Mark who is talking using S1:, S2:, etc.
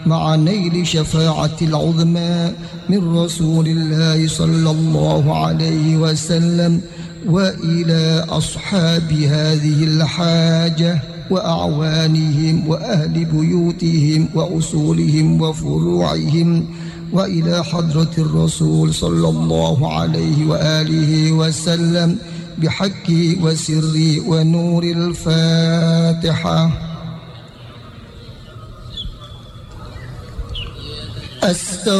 S1: مع نيل شفاعة العظمى من رسول الله صلى الله عليه وسلم، وإلى أصحاب هذه الحاجة وأعوانهم وأهل بيوتهم وأصولهم وفروعهم، وإلى حضرة الرسول صلى الله عليه وآله وسلم بحق وسر ونور الفاتحة.